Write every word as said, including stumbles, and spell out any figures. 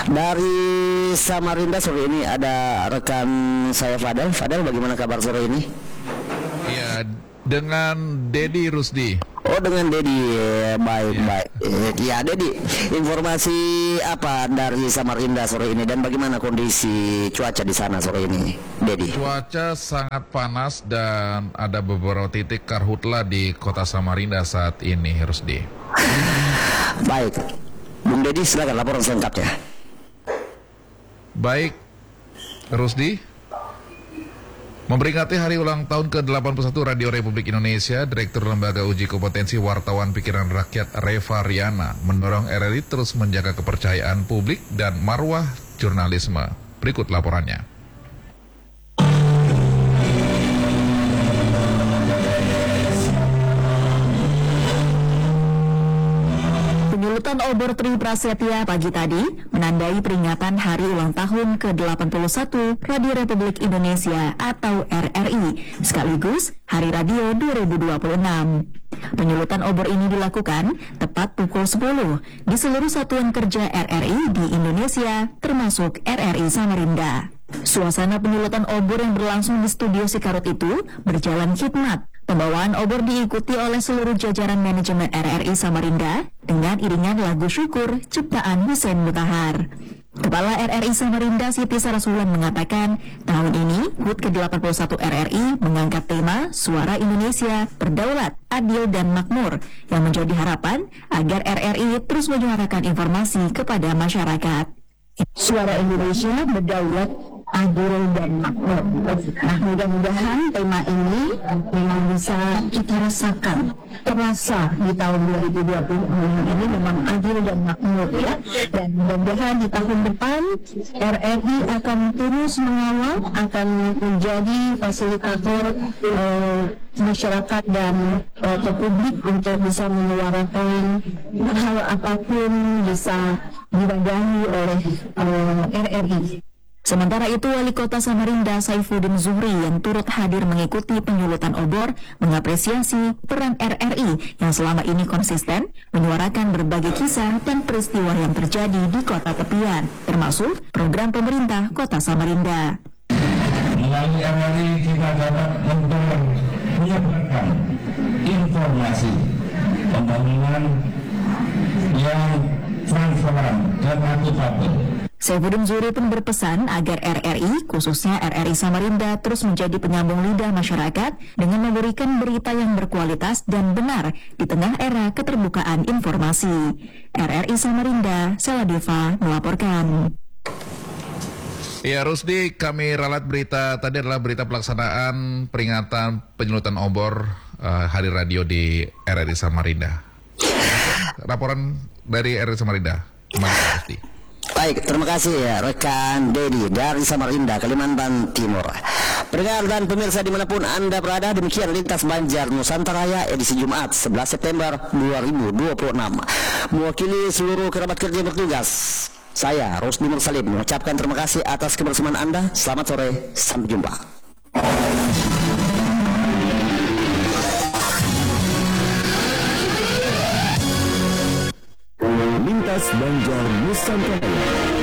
Dari Samarinda sore ini ada rekan saya Fadel. Fadel, bagaimana kabar sore ini? Ya, dengan Dedi Rusdi. Oh, dengan Dedi, baik Ya. baik. Eh, Ya, Dedi, informasi apa dari Samarinda sore ini dan bagaimana kondisi cuaca di sana sore ini, Dedi? Cuaca sangat panas dan ada beberapa titik karhutla di kota Samarinda saat ini, Rusdi. Baik, Bung Dedi, silakan laporan selengkapnya. Baik, Rusdi. Memperingati hari ulang tahun ke delapan puluh satu Radio Republik Indonesia, Direktur Lembaga Uji Kompetensi Wartawan Pikiran Rakyat Reva Riana mendorong R R I terus menjaga kepercayaan publik dan marwah jurnalisme. Berikut laporannya. Penyulutan obor Tri Prasetya pagi tadi menandai peringatan hari ulang tahun ke delapan puluh satu Radio Republik Indonesia atau R R I, sekaligus Hari Radio dua ribu dua puluh enam. Penyulutan obor ini dilakukan tepat pukul sepuluh di seluruh satuan kerja R R I di Indonesia, termasuk R R I Samarinda. Suasana penyulutan obor yang berlangsung di studio Sikarut itu berjalan khidmat. Pembawaan obor diikuti oleh seluruh jajaran manajemen R R I Samarinda dengan iringan lagu syukur ciptaan Hussein Mutahar. Kepala R R I Samarinda Siti Sarasulan mengatakan, tahun ini H U T ke delapan puluh satu R R I mengangkat tema Suara Indonesia, Berdaulat, Adil dan Makmur yang menjadi harapan agar R R I terus menyuarakan informasi kepada masyarakat. Suara Indonesia, Berdaulat, Adil dan Makmur. Nah, mudah-mudahan tema ini memang bisa kita rasakan, terasa di tahun dua ribu dua puluh ini memang adil dan makmur ya. Dan mudah-mudahan di tahun depan R R I akan terus mengawal, akan menjadi fasilitator eh, masyarakat dan eh, ke publik untuk bisa menyuarakan hal apapun bisa diwadahi oleh eh, R R I. Sementara itu, Wali Kota Samarinda Saifuddin Zuhri yang turut hadir mengikuti penyulutan obor mengapresiasi peran R R I yang selama ini konsisten menyuarakan berbagai kisah dan peristiwa yang terjadi di kota tepian, termasuk program pemerintah Kota Samarinda. Melalui R R I kita dapat mendorong menyebarkan informasi pembangunan yang transparan dan akuntabel. Saifuddin Zuhri pun berpesan agar R R I, khususnya R R I Samarinda, terus menjadi penyambung lidah masyarakat dengan memberikan berita yang berkualitas dan benar di tengah era keterbukaan informasi. R R I Samarinda, Seladeva melaporkan. Ya, Rusdi, kami ralat berita tadi adalah berita pelaksanaan peringatan penyulutan obor uh, Hari Radio di R R I Samarinda. Laporan dari R R I Samarinda. Kembali ke Rusdi. Baik, terima kasih ya rekan Dedi dari Samarinda, Kalimantan Timur. Pendengar dan pemirsa dimanapun Anda berada, demikian Lintas Banjar Nusantara Raya edisi Jumat sebelas September dua ribu dua puluh enam. Mewakili seluruh kerabat kerja yang bertugas, saya Rusdi Mursalim mengucapkan terima kasih atas kebersamaan Anda. Selamat sore, sampai jumpa. Lintas Banjar Nusantara.